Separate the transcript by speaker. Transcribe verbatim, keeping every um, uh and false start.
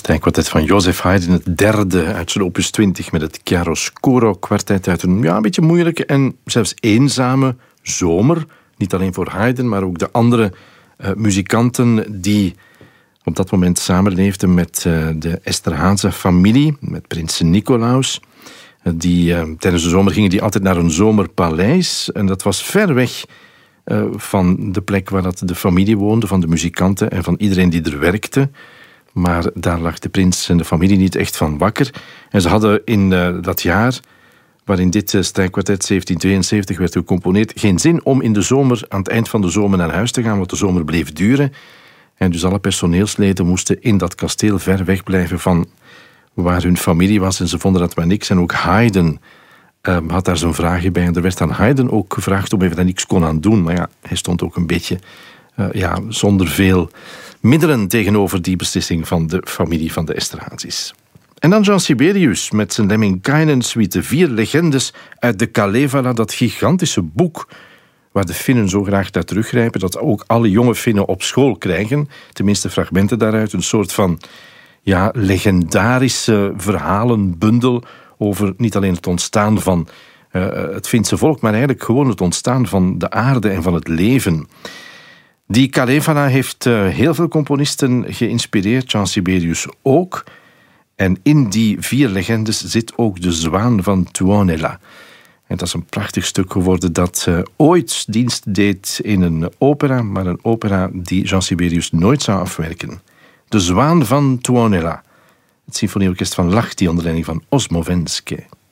Speaker 1: Strijkkwartet van Joseph Haydn, het derde uit zijn opus twintig met het Chiaroscuro kwartet uit een ja, een beetje moeilijke en zelfs eenzame zomer. Niet alleen voor Haydn, maar ook de andere uh, muzikanten die op dat moment samenleefden met uh, de Esterhazy familie, met prins Nicolaus. Uh, die, uh, tijdens de zomer gingen die altijd naar een zomerpaleis en dat was ver weg uh, van de plek waar dat de familie woonde, van de muzikanten en van iedereen die er werkte. Maar daar lag de prins en de familie niet echt van wakker. En ze hadden in uh, dat jaar waarin dit uh, strijkkwartet zeventien tweeënzeventig werd gecomponeerd, geen zin om in de zomer, aan het eind van de zomer naar huis te gaan, want de zomer bleef duren. En dus alle personeelsleden moesten in dat kasteel ver weg blijven van waar hun familie was. En ze vonden dat maar niks. En ook Haydn uh, had daar zo'n vraagje bij. En er werd aan Haydn ook gevraagd of hij daar niks kon aan doen. Maar ja, hij stond ook een beetje uh, ja, zonder veel middelen tegenover die beslissing van de familie van de Esterhazys. En dan Jean Sibelius met zijn Lemminkainen-suite. Vier legendes uit de Kalevala, dat gigantische boek waar de Finnen zo graag naar teruggrijpen, dat ook alle jonge Finnen op school krijgen. Tenminste fragmenten daaruit. Een soort van ja, legendarische verhalenbundel over niet alleen het ontstaan van uh, het Finse volk, maar eigenlijk gewoon het ontstaan van de aarde en van het leven. Die Kalevala heeft uh, heel veel componisten geïnspireerd, Jean Sibelius ook. En in die vier legendes zit ook de zwaan van Tuonela. En dat is een prachtig stuk geworden dat uh, ooit dienst deed in een opera, maar een opera die Jean Sibelius nooit zou afwerken. De zwaan van Tuonela. Het symfonieorkest van Lahti onder leiding van Osmovenske.